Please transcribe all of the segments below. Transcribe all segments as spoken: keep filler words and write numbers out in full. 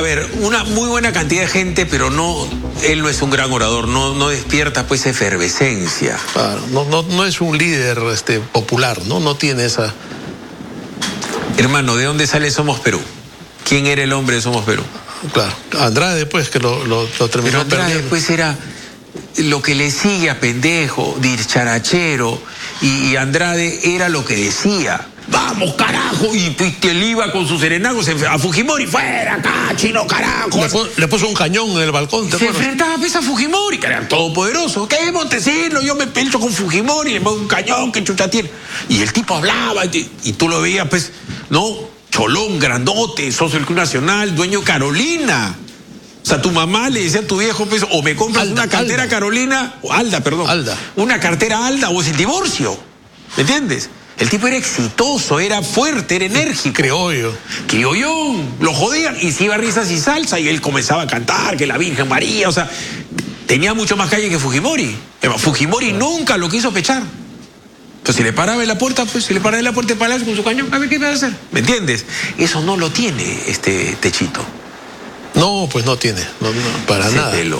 ver, una muy buena cantidad de gente, pero no, él no es un gran orador, no, no despierta pues efervescencia. Claro, no, no, no es un líder este, popular, ¿no? No tiene esa... Hermano, ¿de dónde sale Somos Perú? ¿Quién era el hombre de Somos Perú? Claro, Andrade pues que lo, lo, lo terminó Pero Andrade perdiendo. después era lo que le sigue a pendejo, dicharachero, y, y Andrade era lo que decía. Vamos, carajo, y, y él iba con sus serenagos a Fujimori, fuera acá, chino, carajo. Le puso, le puso un cañón en el balcón, ¿te Se acuerdas? enfrentaba pues, a Fujimori, que era todopoderoso. ¿Qué, Montesinos? Yo me pelcho con Fujimori, le pongo un cañón, que chucha tiene. Y el tipo hablaba, y, y tú lo veías, pues, ¿no? Cholón, grandote, socio del Club Nacional, dueño de Carolina. O sea, tu mamá le decía a tu viejo, pues, o me compras Alda, una cartera Alda. Carolina, o Alda, perdón. Alda. Una cartera Alda o es el divorcio. ¿Me entiendes? El tipo era exitoso, era fuerte, era enérgico. Criollo. Criollón, lo jodían y se iba a risas y salsa y él comenzaba a cantar que la Virgen María, o sea, tenía mucho más calle que Fujimori. Fujimori nunca lo quiso pechar. Pues si le paraba en la puerta, pues si le paraba en la puerta de Palacio con su cañón, a ver qué va a hacer. ¿Me entiendes? Eso no lo tiene este Techito. No, pues no tiene, no, no, para Ese nada. pelo.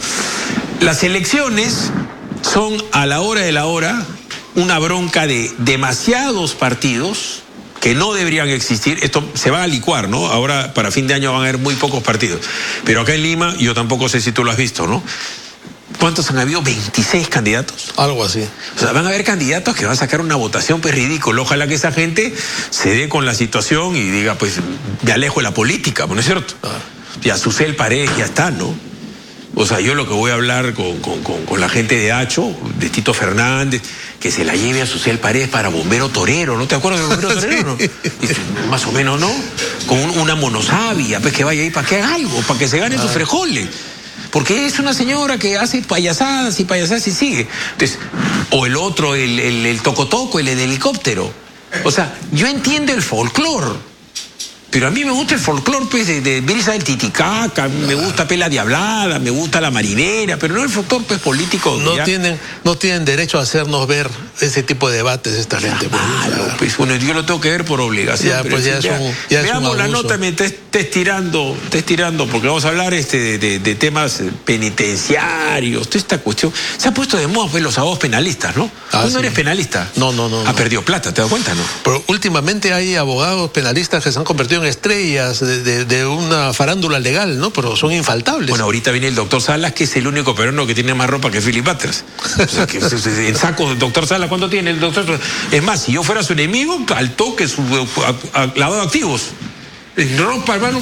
Las elecciones son a la hora de la hora una bronca de demasiados partidos que no deberían existir. Esto se va a licuar, ¿no? Ahora para fin de año van a haber muy pocos partidos. Pero acá en Lima, yo tampoco sé si tú lo has visto, ¿no? ¿Cuántos han habido? ¿veintiséis candidatos? Algo así. O sea, van a haber candidatos que van a sacar una votación pues ridícula. Ojalá que esa gente se dé con la situación y diga, pues, me alejo de la política, ¿no es cierto? Ya Susel Paredes ya está, ¿no? O sea, yo lo que voy a hablar con, con, con, con la gente de Hacho, de Tito Fernández, que se la lleve a Susel Paredes para bombero torero, ¿no te acuerdas de bombero torero? Sí. ¿No? Más o menos, ¿no? Con un, una monosabia, pues que vaya ahí para que haga algo, para que se gane sus frijoles. Porque es una señora que hace payasadas y payasadas y sigue. Entonces, o el otro, el, el, el tocotoco, el del helicóptero. O sea, yo entiendo el folclore. Pero a mí me gusta el folclore pues, de, de Brisa del Titicaca, me gusta Pela Diablada, me gusta La Marinera, pero no el folclore pues, político. No ya. tienen, no tienen derecho a hacernos ver ese tipo de debates esta gente. Pues, Claro, pues, bueno, yo lo tengo que ver por obligación. Ya, pero pues, ya sí, es un- ya es veamos un la abuso. nota, me estés estés tirando, estés tirando, porque vamos a hablar este, de, de, de temas penitenciarios, toda esta cuestión. Se ha puesto de moda pues, los abogados penalistas, ¿no? Ah, Tú sí. no eres penalista. No, no, no, Ha no. perdido plata, ¿te das cuenta, no? Pero últimamente hay abogados penalistas que se han convertido en estrellas de, de, de una farándula legal, ¿no? Pero son infaltables. Bueno, ahorita viene el doctor Salas, que es el único peruano que tiene más ropa que Philip Butters. O sea, que en saco del doctor Salas, ¿cuánto tiene el doctor? Es más, si yo fuera su enemigo, al toque su a, a, lavado de activos. Ropa, hermano.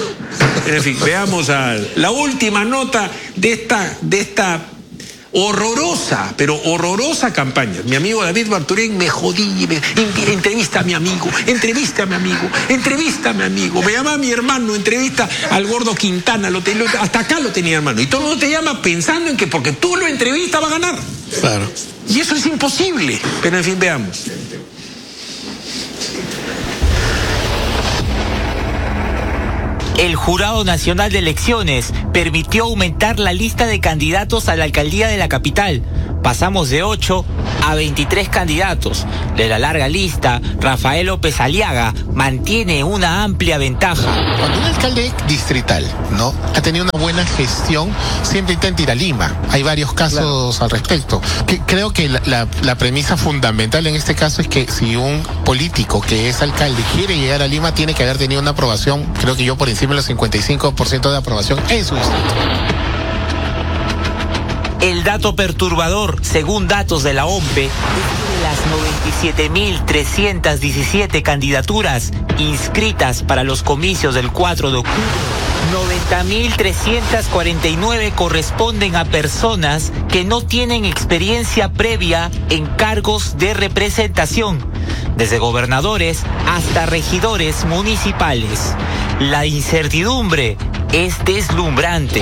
En fin, veamos a la última nota de esta, de esta horrorosa, pero horrorosa campaña. Mi amigo David Barturín me jodí, me, entrevista a mi amigo, entrevista a mi amigo, entrevista a mi amigo, me llama a mi hermano, entrevista al gordo Quintana, lo te, lo, hasta acá lo tenía hermano, y todo el mundo te llama pensando en que porque tú lo entrevistas va a ganar. Claro. Y eso es imposible, pero en fin, veamos. El Jurado Nacional de Elecciones permitió aumentar la lista de candidatos a la alcaldía de la capital. Pasamos de ocho a veintitrés candidatos. De la larga lista, Rafael López Aliaga mantiene una amplia ventaja. Cuando un alcalde distrital, ¿no?, ha tenido una buena gestión, siempre intenta ir a Lima. Hay varios casos claro. al respecto. Que, creo que la, la, la premisa fundamental en este caso es que si un político que es alcalde quiere llegar a Lima, tiene que haber tenido una aprobación, creo que yo por encima del cincuenta y cinco por ciento de aprobación en su distrito. El dato perturbador, según datos de la O M P E, es que de las noventa y siete mil trescientas diecisiete candidaturas inscritas para los comicios del cuatro de octubre, noventa mil trescientas cuarenta y nueve corresponden a personas que no tienen experiencia previa en cargos de representación, desde gobernadores hasta regidores municipales. La incertidumbre es deslumbrante.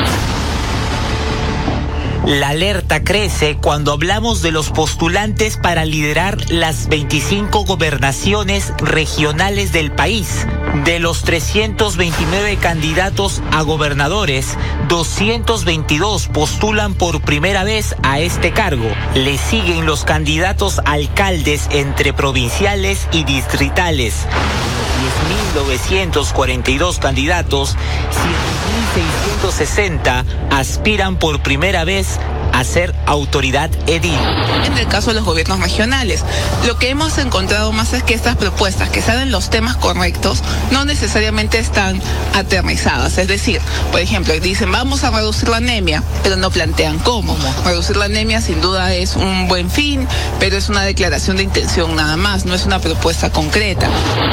La alerta crece cuando hablamos de los postulantes para liderar las veinticinco gobernaciones regionales del país. De los trescientos veintinueve candidatos a gobernadores, doscientos veintidós postulan por primera vez a este cargo. Le siguen los candidatos a alcaldes entre provinciales y distritales. mil novecientos cuarenta y dos candidatos, siete mil seiscientos sesenta aspiran por primera vez a ser autoridad edil. En el caso de los gobiernos regionales, lo que hemos encontrado más es que estas propuestas, que sean los temas correctos, no necesariamente están aterrizadas. Es decir, por ejemplo, dicen vamos a reducir la anemia, pero no plantean cómo. Reducir la anemia sin duda es un buen fin, pero es una declaración de intención nada más, no es una propuesta concreta.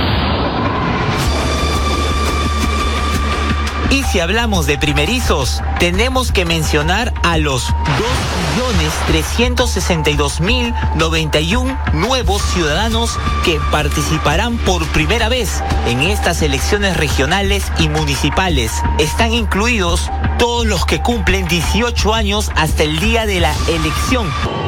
Y si hablamos de primerizos, tenemos que mencionar a los dos millones trescientos sesenta y dos mil noventa y uno nuevos ciudadanos que participarán por primera vez en estas elecciones regionales y municipales. Están incluidos todos los que cumplen dieciocho años hasta el día de la elección.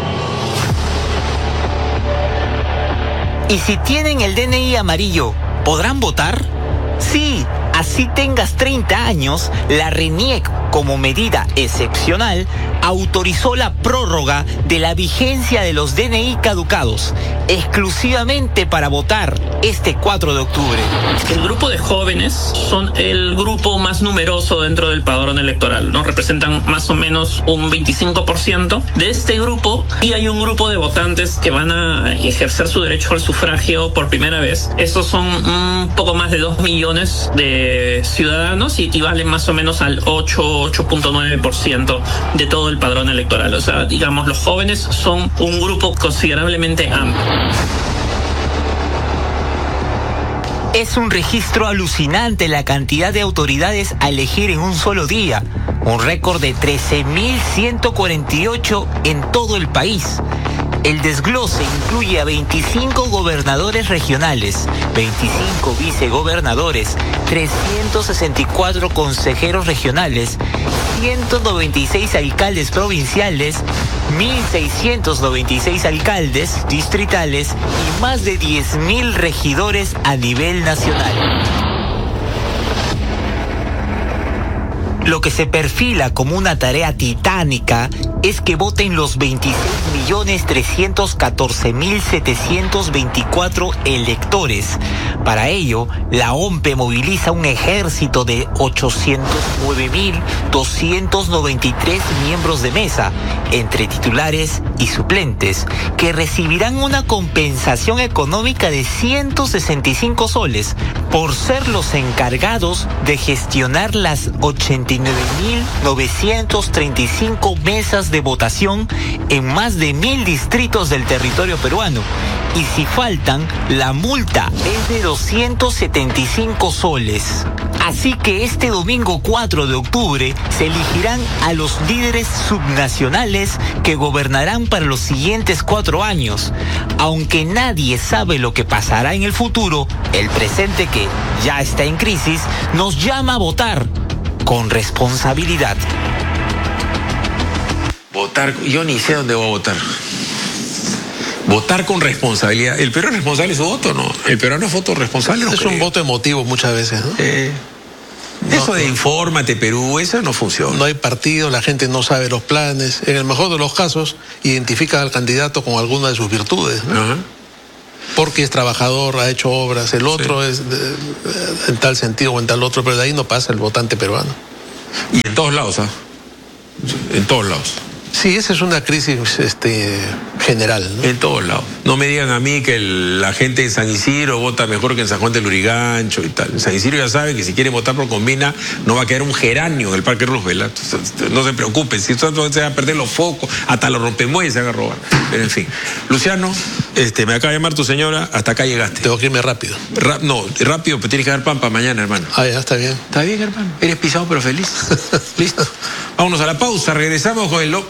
Y si tienen el D N I amarillo, ¿podrán votar? Sí. Así tengas treinta años, la RENIEC, como medida excepcional, autorizó la prórroga de la vigencia de los D N I caducados, exclusivamente para votar este cuatro de octubre. El grupo de jóvenes son el grupo más numeroso dentro del padrón electoral, ¿no? Representan más o menos un veinticinco por ciento de este grupo, y hay un grupo de votantes que van a ejercer su derecho al sufragio por primera vez. Estos son un poco más de dos millones de ciudadanos y equivalen más o menos al ocho punto nueve por ciento de todo el padrón electoral. O sea, digamos, los jóvenes son un grupo considerablemente amplio. Es un registro alucinante la cantidad de autoridades a elegir en un solo día, un récord de trece mil ciento cuarenta y ocho en todo el país. El desglose incluye a veinticinco gobernadores regionales, veinticinco vicegobernadores, trescientos sesenta y cuatro consejeros regionales, ciento noventa y seis alcaldes provinciales, mil seiscientos noventa y seis alcaldes distritales y más de diez mil regidores a nivel nacional. Lo que se perfila como una tarea titánica es que voten los veintiséis millones trescientos catorce mil setecientos veinticuatro electores. Para ello, la O M P E moviliza un ejército de ochocientos nueve mil doscientos noventa y tres miembros de mesa, entre titulares y suplentes, que recibirán una compensación económica de ciento sesenta y cinco soles por ser los encargados de gestionar las ochenta y nueve mil novecientos treinta y cinco mesas de votación en más de mil distritos del territorio peruano. Y si faltan, la multa es de doscientos setenta y cinco soles. Así que este domingo cuatro de octubre se elegirán a los líderes subnacionales que gobernarán para los siguientes cuatro años. Aunque nadie sabe lo que pasará en el futuro, el presente, que ya está en crisis, nos llama a votar con responsabilidad. Votar, yo ni sé dónde voy a votar. Votar con responsabilidad. ¿El peruano es responsable de su voto? No. ¿El peruano es voto responsable? No es creo. un voto emotivo muchas veces, ¿no? Eh, no eso de no. infórmate Perú, eso no funciona. No hay partido, la gente no sabe los planes. En el mejor de los casos, identifica al candidato con alguna de sus virtudes, ¿no? Ajá. Porque es trabajador, ha hecho obras, el otro Sí. es de, de, en tal sentido o en tal otro, pero de ahí no pasa el votante peruano. Y en todos lados, ¿ah? En todos lados. Sí, esa es una crisis este, general, ¿no? En todos lados. No me digan a mí que el- la gente en San Isidro vota mejor que en San Juan del Lurigancho y tal. En San Isidro ya sabe que si quiere votar por Combina no va a quedar un geranio en el Parque Roosevelt. Entonces, no se preocupen, si esto se va a perder los focos, hasta los rompemuelles se van a robar. Pero en fin. Luciano, este, me acaba de llamar tu señora, hasta acá llegaste. Tengo que irme rápido. Ra- no, rápido, pero tienes que dar pan para mañana, hermano. Ah, ya está bien. Está bien, hermano. Eres pisado pero feliz. Listo. Vámonos a la pausa. Regresamos con el lo...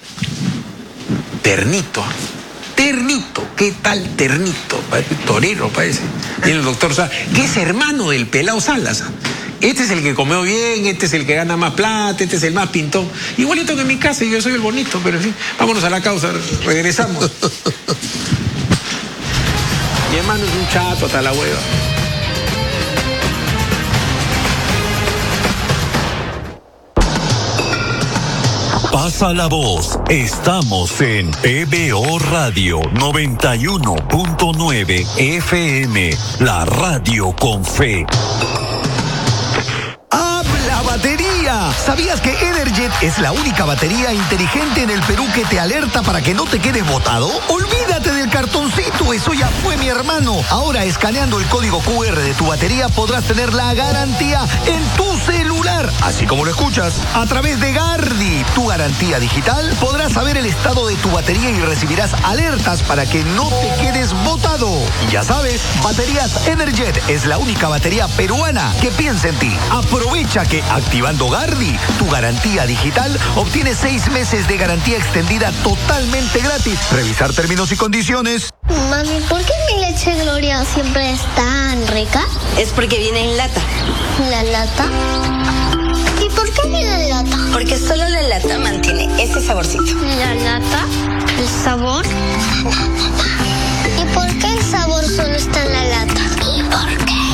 Ternito. Ternito. ¿Qué tal Ternito? Parece torero, parece. Viene el doctor Salas, que es hermano del pelado Salas. Este es el que comió bien, este es el que gana más plata, este es el más pintón. Igualito que en mi casa, y yo soy el bonito, pero en fin. Vámonos a la causa. Regresamos. Mi hermano es un chato hasta la hueva. Pasa la voz. Estamos en P B O Radio noventa y uno punto nueve F M, la radio con fe. ¡Habla batería! ¿Sabías que Energet es la única batería inteligente en el Perú que te alerta para que no te quedes botado? Olvídate del cartoncito, eso ya fue, mi hermano. Ahora, escaneando el código Q R de tu batería, podrás tener la garantía en tu celular. Así como lo escuchas, a través de Gardi, tu garantía digital, podrás saber el estado de tu batería y recibirás alertas para que no te quedes botado. Y ya sabes, Baterías Energet es la única batería peruana que piensa en ti. Aprovecha que activando Gardi, tu garantía digital, obtienes seis meses de garantía extendida totalmente gratis. Revisar términos y condiciones. Mami, ¿por qué mi leche Gloria siempre es tan rica? Es porque viene en lata. ¿La lata? ¿Y por qué viene en lata? Porque solo la lata mantiene ese saborcito. ¿La lata? ¿El sabor? ¿Y por qué el sabor solo está en la lata? ¿Y por qué?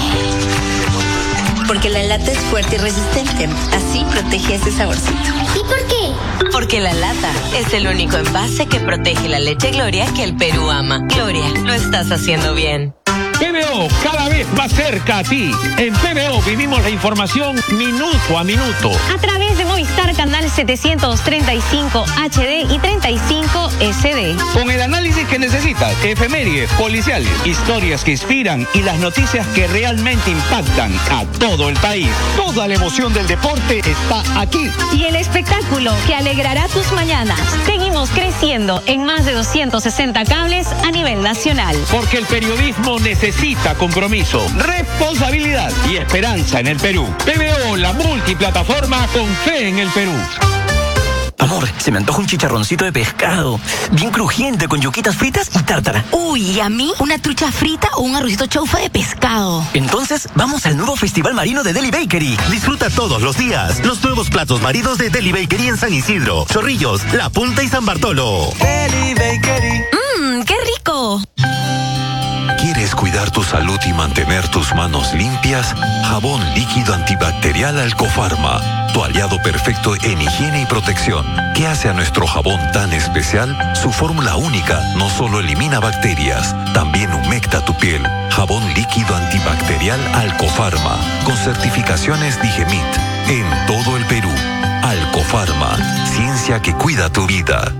Porque la lata es fuerte y resistente. Así protege ese saborcito. ¿Y por qué? Porque la lata es el único envase que protege la leche Gloria que el Perú ama. Gloria, lo estás haciendo bien. P B O, cada vez más cerca a ti. En P B O vivimos la información minuto a minuto. A través de Movistar Canal setecientos treinta y cinco H D y treinta y cinco S D. Con el análisis que necesitas, efemérides, policiales, historias que inspiran y las noticias que realmente impactan a todo el país. Toda la emoción del deporte está aquí. Y el espectáculo que alegrará tus mañanas. Seguimos creciendo en más de doscientos sesenta cables a nivel nacional. Porque el periodismo necesita Necesita compromiso, responsabilidad y esperanza en el Perú. P B O, la multiplataforma con fe en el Perú. Amor, se me antoja un chicharroncito de pescado, bien crujiente, con yuquitas fritas y tártara. Uy, ¿y a mí? ¿Una trucha frita o un arrocito chaufa de pescado? Entonces, vamos al nuevo Festival Marino de Deli Bakery. Disfruta todos los días los nuevos platos marinos de Deli Bakery en San Isidro, Chorrillos, La Punta y San Bartolo. Deli Bakery. Mmm, qué rico. ¿Quieres cuidar tu salud y mantener tus manos limpias? Jabón líquido antibacterial Alcofarma, tu aliado perfecto en higiene y protección. ¿Qué hace a nuestro jabón tan especial? Su fórmula única no solo elimina bacterias, también humecta tu piel. Jabón líquido antibacterial Alcofarma, con certificaciones Digemit, en todo el Perú. Alcofarma, ciencia que cuida tu vida.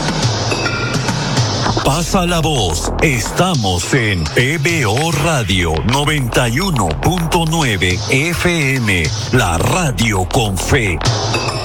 Pasa la voz. Estamos en P B O Radio noventa y uno punto nueve F M, la radio con fe.